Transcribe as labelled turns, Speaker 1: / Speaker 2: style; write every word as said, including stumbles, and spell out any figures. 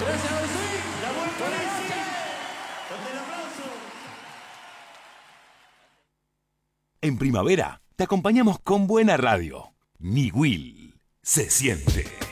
Speaker 1: Gracias, Don Swing.
Speaker 2: La vuelta a Messi. Con el aplauso.
Speaker 3: En primavera, te acompañamos con buena radio. Ni Will se siente.